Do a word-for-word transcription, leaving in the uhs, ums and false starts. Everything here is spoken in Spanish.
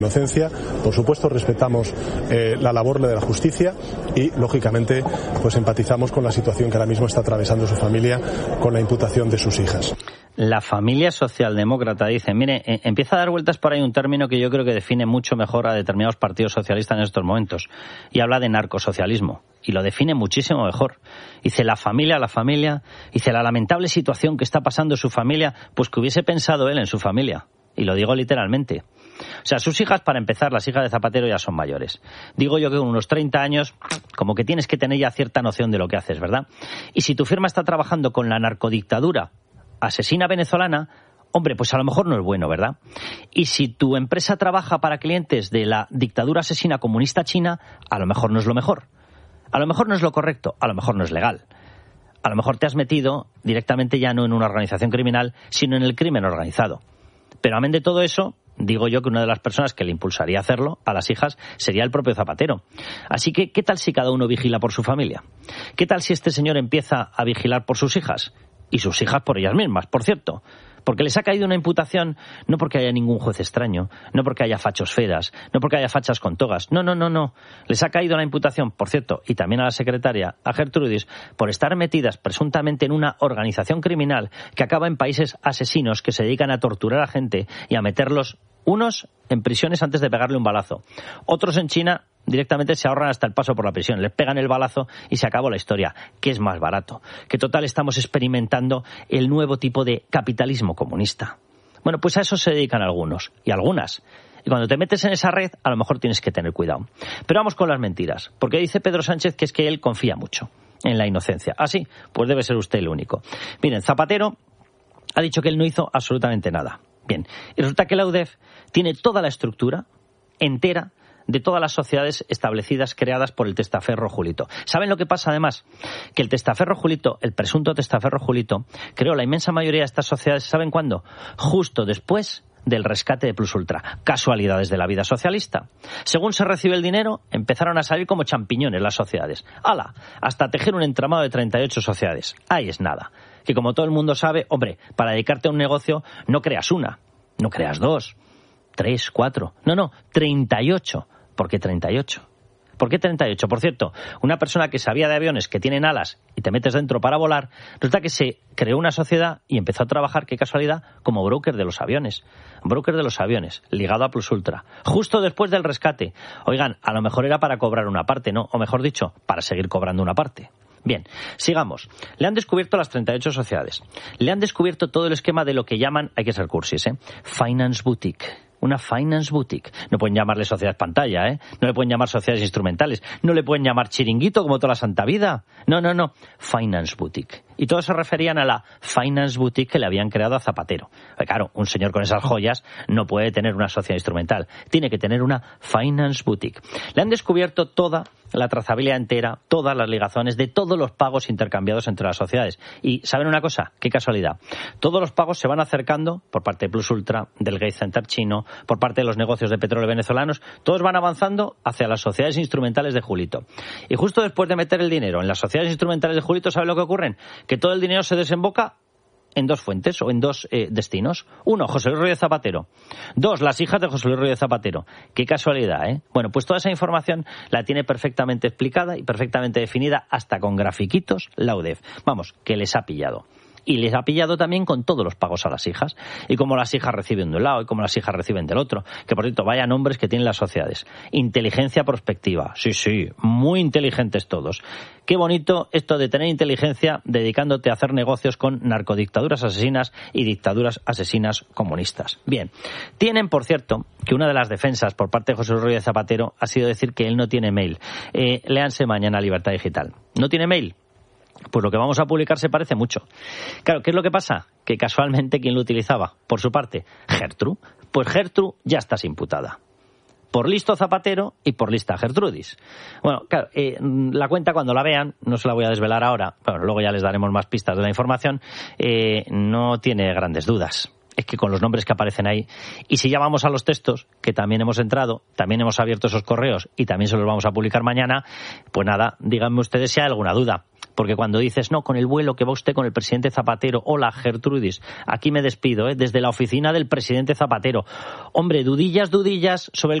Inocencia, por supuesto respetamos eh, la labor de la justicia y lógicamente pues empatizamos con la situación que ahora mismo está atravesando su familia con la imputación de sus hijas. La familia socialdemócrata dice, mire, eh, empieza a dar vueltas por ahí un término que yo creo que define mucho mejor a determinados partidos socialistas en estos momentos, y habla de narcosocialismo, y lo define muchísimo mejor. Dice, la familia, la familia, dice, la lamentable situación que está pasando su familia, pues que hubiese pensado él en su familia, y lo digo literalmente. O sea, sus hijas, para empezar, las hijas de Zapatero ya son mayores. Digo yo que con unos treinta años, como que tienes que tener ya cierta noción de lo que haces, ¿verdad? Y si tu firma está trabajando con la narcodictadura asesina venezolana, hombre, pues a lo mejor no es bueno, ¿verdad? Y si tu empresa trabaja para clientes de la dictadura asesina comunista china, a lo mejor no es lo mejor. A lo mejor no es lo correcto, a lo mejor no es legal. A lo mejor te has metido directamente ya no en una organización criminal, sino en el crimen organizado. Pero amén de todo eso, digo yo que una de las personas que le impulsaría a hacerlo a las hijas sería el propio Zapatero. Así que, ¿qué tal si cada uno vigila por su familia? ¿Qué tal si este señor empieza a vigilar por sus hijas? Y sus hijas por ellas mismas, por cierto. Porque les ha caído una imputación, no porque haya ningún juez extraño, no porque haya fachos fedas, no porque haya fachas con togas. No, no, no, no. Les ha caído la imputación, por cierto, y también a la secretaria, a Gertrudis, por estar metidas presuntamente en una organización criminal que acaba en países asesinos que se dedican a torturar a gente y a meterlos, unos en prisiones antes de pegarle un balazo. Otros en China directamente se ahorran hasta el paso por la prisión. Les pegan el balazo y se acabó la historia. ¿Qué es más barato? Que total estamos experimentando el nuevo tipo de capitalismo comunista. Bueno, pues a eso se dedican algunos y algunas. Y cuando te metes en esa red, a lo mejor tienes que tener cuidado. Pero vamos con las mentiras. Porque dice Pedro Sánchez que es que él confía mucho en la inocencia. ¿Ah, sí? Pues debe ser usted el único. Miren, Zapatero ha dicho que él no hizo absolutamente nada. Bien, y resulta que la U D E F tiene toda la estructura entera de todas las sociedades establecidas, creadas por el testaferro Julito. ¿Saben lo que pasa además? Que el testaferro Julito, el presunto testaferro Julito, creó la inmensa mayoría de estas sociedades, ¿saben cuándo? Justo después del rescate de Plus Ultra. Casualidades de la vida socialista. Según se recibe el dinero, empezaron a salir como champiñones las sociedades. ¡Hala! Hasta tejer un entramado de treinta y ocho sociedades. Ahí es nada. Que como todo el mundo sabe, hombre, para dedicarte a un negocio no creas una, no creas dos, tres, cuatro. No, no, treinta y ocho. ¿Por qué treinta y ocho? ¿Por qué treinta y ocho? Por cierto, una persona que sabía de aviones que tienen alas y te metes dentro para volar, resulta que se creó una sociedad y empezó a trabajar, qué casualidad, como broker de los aviones. Broker de los aviones, ligado a Plus Ultra. Justo después del rescate. Oigan, a lo mejor era para cobrar una parte, ¿no? O mejor dicho, para seguir cobrando una parte. Bien, sigamos. Le han descubierto las treinta y ocho sociedades. Le han descubierto todo el esquema de lo que llaman, hay que ser cursis, ¿eh? Finance Boutique. Una finance boutique. No pueden llamarle sociedad pantalla, ¿eh? No le pueden llamar sociedades instrumentales. No le pueden llamar chiringuito como toda la santa vida. No, no, no. Finance boutique. Y todos se referían a la finance boutique que le habían creado a Zapatero. Claro, un señor con esas joyas no puede tener una sociedad instrumental. Tiene que tener una finance boutique. Le han descubierto toda la trazabilidad entera, todas las ligazones de todos los pagos intercambiados entre las sociedades. Y ¿saben una cosa? Qué casualidad. Todos los pagos se van acercando por parte de Plus Ultra, del Gates Center chino, por parte de los negocios de petróleo venezolanos, todos van avanzando hacia las sociedades instrumentales de Julito. Y justo después de meter el dinero en las sociedades instrumentales de Julito, ¿saben lo que ocurre? Que todo el dinero se desemboca en dos fuentes o en dos eh, destinos. Uno, José Luis Rodríguez Zapatero. Dos, las hijas de José Luis Rodríguez Zapatero. Qué casualidad, ¿eh? Bueno, pues toda esa información la tiene perfectamente explicada y perfectamente definida, hasta con grafiquitos, la U D E F. Vamos, que les ha pillado. Y les ha pillado también con todos los pagos a las hijas. Y como las hijas reciben de un lado y como las hijas reciben del otro. Que, por cierto, vaya nombres que tienen las sociedades. Inteligencia prospectiva. Sí, sí, muy inteligentes todos. Qué bonito esto de tener inteligencia dedicándote a hacer negocios con narcodictaduras asesinas y dictaduras asesinas comunistas. Bien, tienen, por cierto, que una de las defensas por parte de José Luis Rodríguez Zapatero ha sido decir que él no tiene mail. Eh, léanse mañana Libertad Digital. ¿No tiene mail? Pues lo que vamos a publicar se parece mucho. Claro, ¿qué es lo que pasa? Que casualmente, ¿quién lo utilizaba? Por su parte, Gertrude. Pues Gertrude ya está imputada. Por listo Zapatero y por lista Gertrudis. Bueno, claro, eh, la cuenta cuando la vean, no se la voy a desvelar ahora, bueno, luego ya les daremos más pistas de la información, eh, no tiene grandes dudas. Es que con los nombres que aparecen ahí, y si ya vamos a los textos, que también hemos entrado, también hemos abierto esos correos y también se los vamos a publicar mañana, pues nada, díganme ustedes si hay alguna duda. Porque cuando dices, no, con el vuelo que va usted con el presidente Zapatero, hola Gertrudis, aquí me despido, ¿eh? Desde la oficina del presidente Zapatero. Hombre, dudillas, dudillas sobre el